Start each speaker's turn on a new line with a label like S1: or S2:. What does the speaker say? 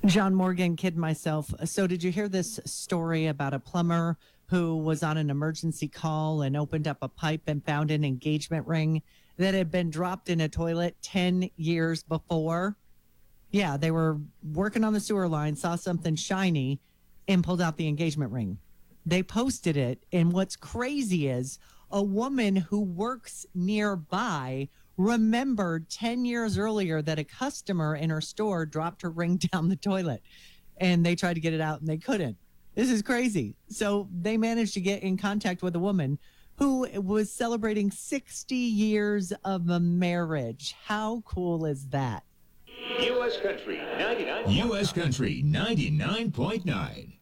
S1: John Morgan, kid myself. So, did you hear this story about a plumber who was on an emergency call and opened up a pipe and found an engagement ring that had been dropped in a toilet 10 years before? Yeah, they were working on the sewer line, saw something shiny, and pulled out the engagement ring. They posted it. And what's crazy is a woman who works nearby remembered 10 years earlier that a customer in her store dropped her ring down the toilet and they tried to get it out and they couldn't. This is crazy. So they managed to get in contact with a woman who was celebrating 60 years of a marriage. How cool is that?
S2: U.S. Country 99.
S3: U.S. Country 99.9.